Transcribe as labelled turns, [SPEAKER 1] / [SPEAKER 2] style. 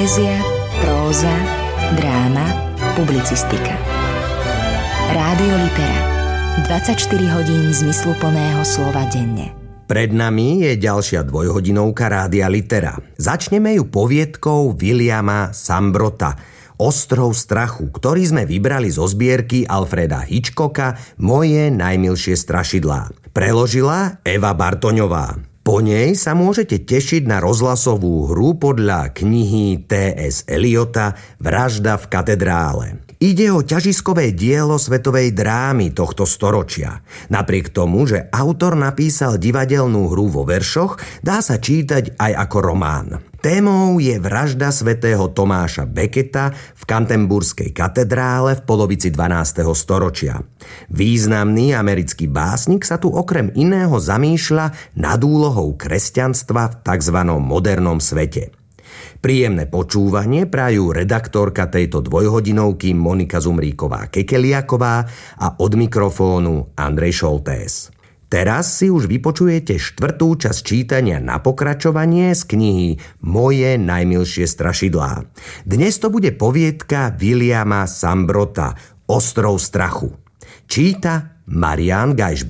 [SPEAKER 1] Poézia, próza, dráma, publicistika. Rádio Litera. 24 hodín zmysluplného slova denne.
[SPEAKER 2] Pred nami je ďalšia dvojhodinovka Rádia Litera. Začneme ju poviedkou Williama Sambrota Ostrov strachu, ktorý sme vybrali zo zbierky Alfreda Hitchcocka Moje najmilšie strašidlá. Preložila Eva Bartoňová. Po nej sa môžete tešiť na rozhlasovú hru podľa knihy T.S. Eliota Vražda v katedrále. Ide o ťažiskové dielo svetovej drámy tohto storočia. Napriek tomu, že autor napísal divadelnú hru vo veršoch, dá sa čítať aj ako román. Témou je vražda svätého Tomáša Becketa v Canterburskej katedrále v polovici 12. storočia. Významný americký básnik sa tu okrem iného zamýšľa nad úlohou kresťanstva v tzv. Modernom svete. Príjemné počúvanie prajú redaktorka tejto dvojhodinovky Monika Zumríková-Kekeliaková a od mikrofónu Andrej Šoltés. Teraz si už vypočujete štvrtú časť čítania na pokračovanie z knihy Moje najmilšie strašidlá. Dnes to bude poviedka Williama Sambrota Ostrov strachu. Číta Marián Gajšber.